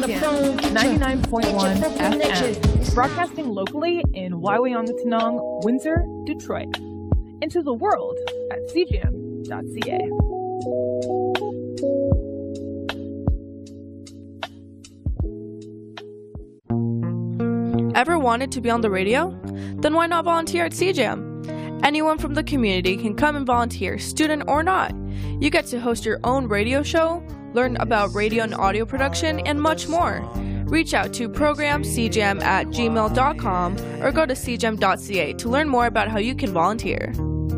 CJAM 99.1 FM, broadcasting locally in Waiwangattanong, Windsor, Detroit. Into the world at cjam.ca. Ever wanted to be on the radio? Then why not volunteer at CJAM? Anyone from the community can come and volunteer, student or not. You get to host your own radio show, learn about radio and audio production, and much more. Reach out to programcjam@gmail.com or go to cjam.ca to learn more about how you can volunteer.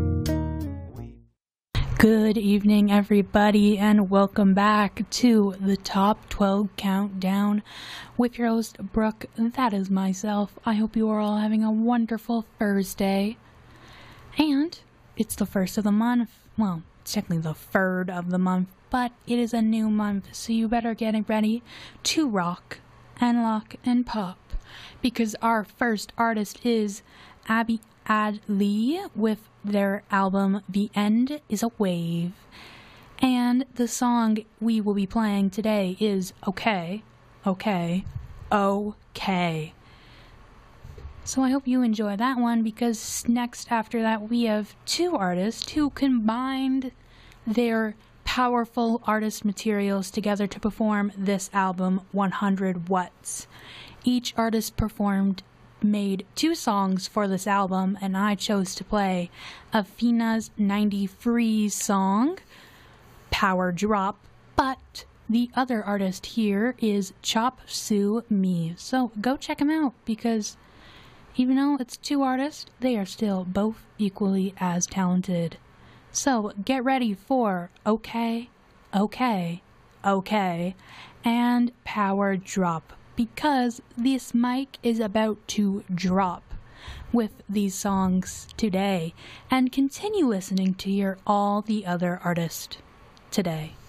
Good evening, everybody, and welcome back to the Top 12 Countdown with your host, Brooke. That is myself. I hope you are all having a wonderful Thursday. And it's the first of the month. Well, it's technically the third of the month, but it is a new month, so you better get ready to rock and lock and pop, because our first artist is Abby Adley with their album The End is a Wave. And the song we will be playing today is Okay, Okay, Okay. So I hope you enjoy that one, because next after that we have two artists who combined their powerful artist materials together to perform this album, 100 Watts. Each artist made two songs for this album, and I chose to play Afina's 93 song, Power Drop, but the other artist here is Chop Suey Me. So go check them out, because even though it's two artists, they are still both equally as talented. So get ready for Okay, Okay, Okay, and Power Drop, because this mic is about to drop with these songs today, and continue listening to hear all the other artists today.